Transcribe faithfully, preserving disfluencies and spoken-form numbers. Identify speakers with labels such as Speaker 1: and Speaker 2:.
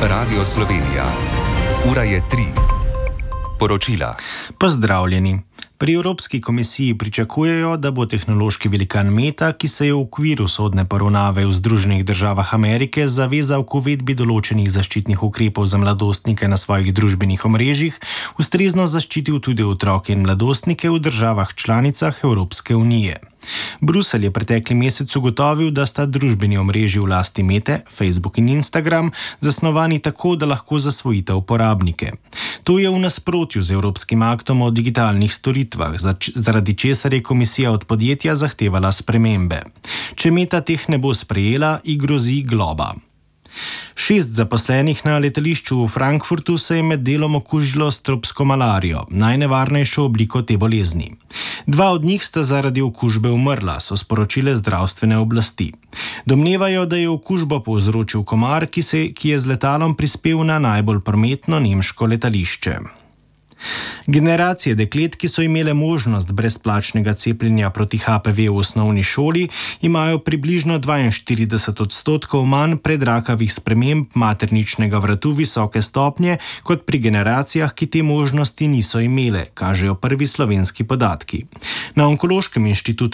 Speaker 1: Radio Slovenija. Ura je tri. Poročila.
Speaker 2: Pozdravljeni. Pri Evropski komisiji pričakujejo, da bo tehnološki velikan Meta, ki se je v okviru sodne poravnave v Združenih državah Amerike zavezal k uvedbi določenih zaščitnih ukrepov za mladostnike na svojih družbenih omrežjih, ustrezno zaščitil tudi otroke in mladostnike v državah članicah Evropske unije. Bruselj je pretekli mesec ugotovil, da sta družbeni omrežji v lasti Mete, Facebook in Instagram, zasnovani tako, da lahko zasvojita uporabnike. To je v nasprotju z Evropskim aktom o digitalnih storitvah, zaradi česar je komisija od podjetja zahtevala spremembe. Če Meta teh ne bo sprejela, ji grozi globa. Šest zaposlenih na letališču v Frankfurtu se je med delom okužilo s tropsko malarijo, najnevarnejšo obliko te bolezni. Dva od njih sta zaradi okužbe umrla, so sporočile zdravstvene oblasti. Domnevajo, da je okužbo povzročil komar, ki, se, ki je z letalom prispel na najbolj prometno nemško letališče. Generacije deklet, ki so imele možnost brezplačnega cepljenja proti H P V v osnovni šoli, imajo približno dvainštirideset odstotkov manj predrakavih sprememb materničnega vratu visoke stopnje, kot pri generacijah, ki te možnosti niso imele, kažejo prvi slovenski podatki. Na Onkološkem inštitutu